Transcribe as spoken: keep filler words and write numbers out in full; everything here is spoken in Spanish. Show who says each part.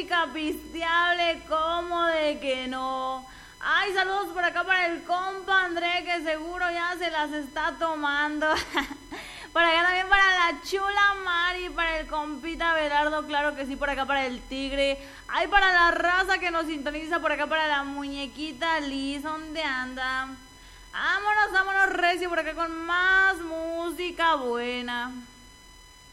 Speaker 1: música pisteable, como de que no. Ay, saludos por acá para el compa André, que seguro ya se las está tomando. Por acá también para la chula Mari, para el compita Belardo, claro que sí, por acá para el tigre. Ay, para la raza que nos sintoniza, por acá para la muñequita Liz, ¿dónde anda? Vámonos, vámonos recio por acá con más música buena.